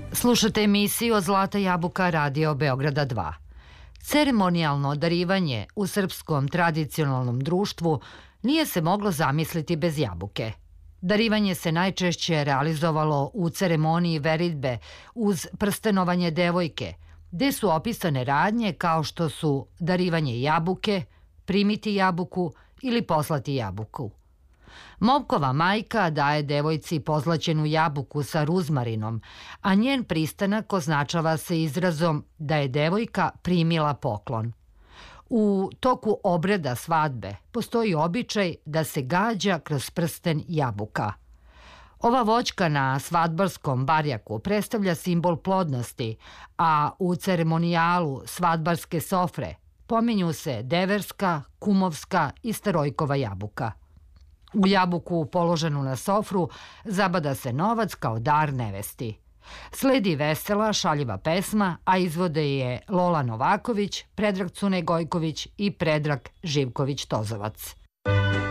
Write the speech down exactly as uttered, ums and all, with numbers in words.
Slušate emisiju Zlata jabuka Radio Beograda dva. Ceremonijalno darivanje u srpskom tradicionalnom društvu nije se moglo zamisliti bez jabuke. Darivanje se najčešće realizovalo u ceremoniji veritbe uz prstenovanje devojke, gde su opisane radnje kao što su darivanje jabuke, primiti jabuku ili poslati jabuku. Momkova majka daje devojci pozlaćenu jabuku sa ruzmarinom, a njen pristanak označava se izrazom da je devojka primila poklon. U toku obreda svadbe postoji običaj da se gađa kroz prsten jabuka. Ova voćka na svadbarskom barjaku predstavlja simbol plodnosti, a u ceremonijalu svadbarske sofre pominju se deverska, kumovska i starojkova jabuka. U jabuku položenu na sofru zabada se novac kao dar nevesti. Sledi vesela, šaljiva pesma, a izvode je Lola Novaković, Predrag Cune Gojković i Predrag Živković Tozovac.